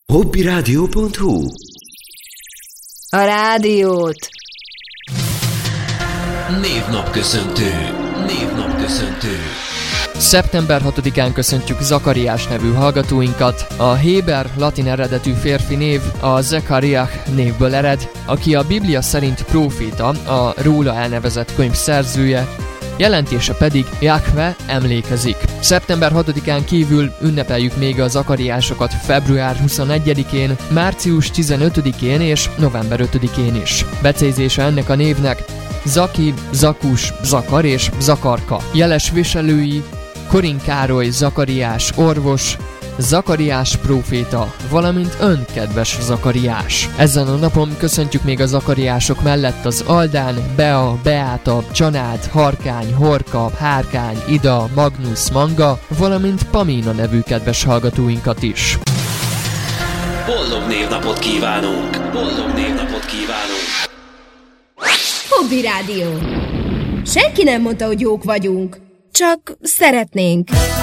Hobbiradio.hu. A rádiót. Névnapköszöntő. Szeptember 6-án köszöntjük Zakariás nevű hallgatóinkat. A héber latin eredetű férfi név a Zekariah névből ered, aki a Biblia szerint próféta, a róla elnevezett könyv szerzője, jelentése pedig Jahve emlékezik. Szeptember 6-án kívül ünnepeljük még a zakariásokat február 21-én, március 15-én és november 5-én is. Becézése ennek a névnek Zaki, Zakus, Zakar és Zakarka. Jeles viselői Korin Károly Zakariás orvos, Zakariás próféta, valamint ön, kedves Zakariás. Ezen a napon köszöntjük még a zakariások mellett az Aldán, Bea, Beáta, Csanád, Harkány, Horka, Hárkány, Ida, Magnus, Manga, valamint Pamina nevű kedves hallgatóinkat is. Boldog névnapot kívánunk! Hobby Rádió. Senki nem mondta, hogy jók vagyunk. Csak szeretnénk.